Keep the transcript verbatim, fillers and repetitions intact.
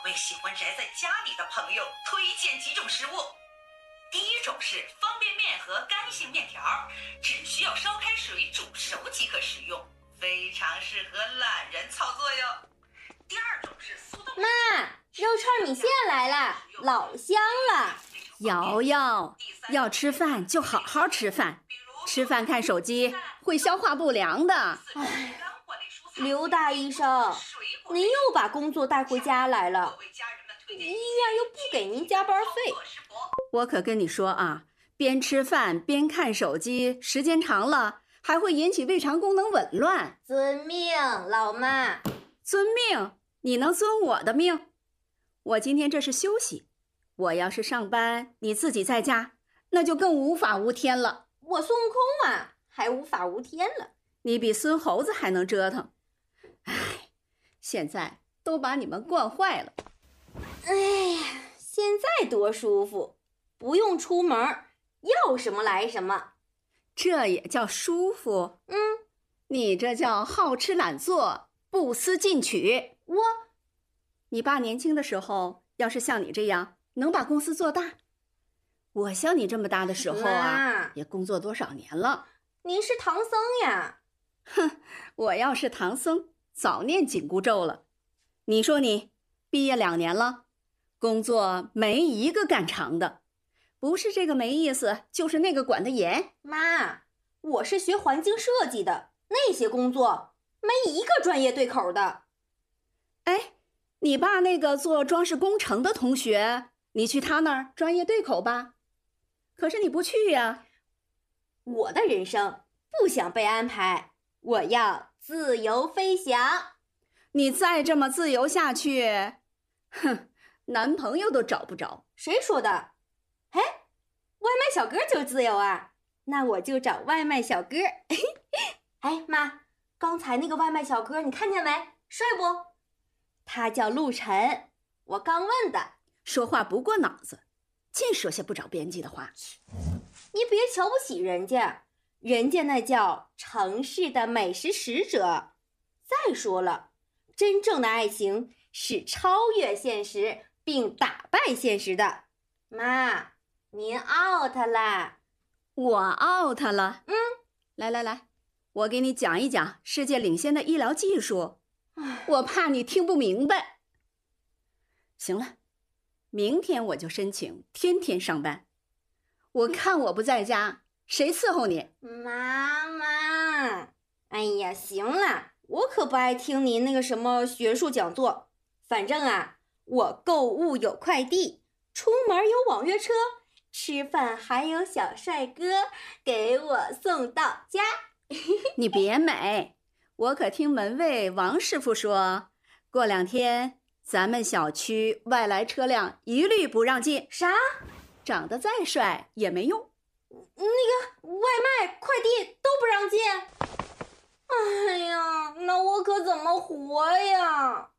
为喜欢宅在家里的朋友推荐几种食物。第一种是方便面和干性面条，只需要烧开水煮熟即可食用，非常适合懒人操作哟。第二种是速冻。 妈，肉串米线来了，老香了。 瑶瑶，要吃饭就好好吃饭，吃饭看手机会消化不良的。 唉，刘大医生，您又把工作带回家来了，医院又不给您加班费。 我可跟你说啊，边吃饭边看手机，时间长了还会引起胃肠功能紊乱。 遵命，老妈。 遵命？你能遵我的命？我今天这是休息，我要是上班，你自己在家，那就更无法无天了。 我孙悟空啊，还无法无天了。 你比孙猴子还能折腾。唉，现在都把你们惯坏了。 哎呀，现在多舒服，不用出门，要什么来什么。 这也叫舒服？ 嗯， 你这叫好吃懒做，不思进取。 我， 你爸年轻的时候，要是像你这样，能把公司做大。我像你这么大的时候啊，也工作多少年了。 您是唐僧呀？ 哼，我要是唐僧，早念紧箍咒了。你说你毕业两年了，工作没一个干长的，不是这个没意思，就是那个管得严。 妈，我是学环境设计的，那些工作没一个专业对口的。 哎，你爸那个做装饰工程的同学，你去他那儿专业对口吧？可是你不去呀。 我的人生不想被安排，我要自由飞翔。 你再这么自由下去，哼，男朋友都找不着。 谁说的？哎，外卖小哥就自由啊，那我就找外卖小哥。哎，妈，刚才那个外卖小哥你看见没？帅不？他叫陆晨，我刚问的。 说话不过脑子，净说些不着边际的话。 你别瞧不起人家，人家那叫城市的美食使者。再说了，真正的爱情是超越现实并打败现实的。妈，您 out 啦。 我 out 了。 嗯， 来来来，我给你讲一讲世界领先的医疗技术。我怕你听不明白。行了，明天我就申请天天上班。我看我不在家，谁伺候你？ 妈妈，哎呀，行了，我可不爱听您那个什么学术讲座。反正啊，我购物有快递，出门有网约车，吃饭还有小帅哥给我送到家。 你别美，我可听门卫王师傅说，过两天咱们小区外来车辆一律不让进。 啥？ 长得再帅也没用， 那个外卖快递都不让进。哎呀，那我可怎么活呀？